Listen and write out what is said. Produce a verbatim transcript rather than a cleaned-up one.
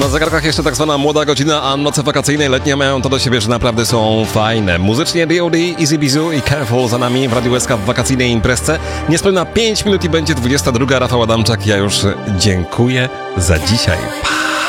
Na zegarkach jeszcze tak zwana młoda godzina, a noce wakacyjne letnie mają to do siebie, że naprawdę są fajne. Muzycznie D O D, Easy Bizu i Careful za nami w Radiu S K w wakacyjnej imprezce. Niespełna pięć minut i będzie dwudziesta druga. Rafał Adamczak, ja już dziękuję za dzisiaj. Pa!